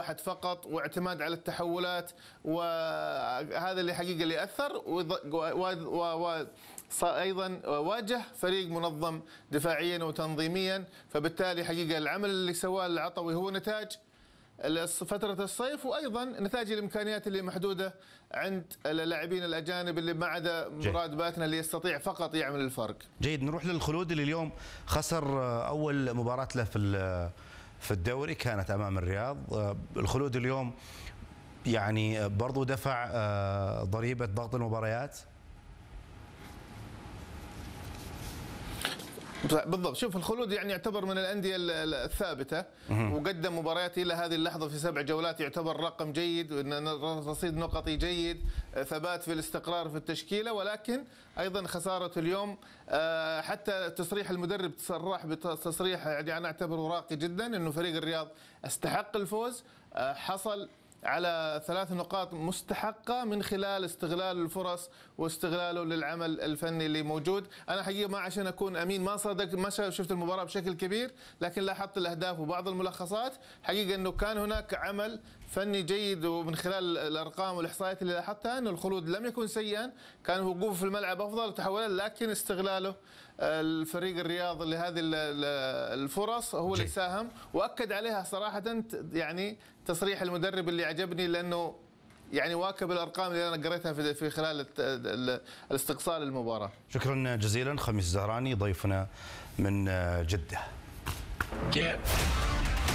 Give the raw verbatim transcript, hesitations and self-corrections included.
واحد فقط واعتماد على التحولات، وهذا اللي حقيقة اللي أثر. وأيضا واجه فريق منظم دفاعيا وتنظيميا، فبالتالي حقيقة العمل اللي سواه العطوي هو نتاج فترة الصيف، وأيضا نتاج الإمكانيات اللي محدودة عند اللاعبين الأجانب اللي ما عدا مراد باتنا اللي يستطيع فقط يعمل الفرق. جيد، نروح للخلود اللي اليوم خسر أول مباراة له في في الدوري، كانت أمام الرياض. الخلود اليوم يعني برضو دفع ضريبة ضغط المباريات. بالضبط. شوف، الخلود يعني يعتبر من الأندية الثابتة، وقدم مباريات إلى هذه اللحظة في سبع جولات، يعتبر رقم جيد، رصيد نقطي جيد، ثبات في الاستقرار في التشكيلة. ولكن أيضا خسارة اليوم، حتى تصريح المدرب صرح بتصريح يعني أنا أعتبره راقي جدا، أنه فريق الرياض استحق الفوز، حصل على ثلاث نقاط مستحقة من خلال استغلال الفرص واستغلاله للعمل الفني اللي موجود. أنا حقيقة ما عشان أكون أمين ما صدق ما شفت المباراة بشكل كبير، لكن لاحظت الأهداف وبعض الملخصات، حقيقة أنه كان هناك عمل فني جيد، ومن خلال الأرقام والإحصائيات اللي لاحظتها أنه الخلود لم يكن سيئا، كان وقوفه في الملعب أفضل وتحولا، لكن استغلاله الفريق الرياض لهذه الفرص هو اللي ساهم وأكد عليها صراحة. يعني تصريح المدرب اللي عجبني، لأنه يعني واكب الأرقام اللي أنا قريتها في في خلال الاستقصاء للمباراة. شكرا جزيلا خميس الزهراني ضيفنا من جدة.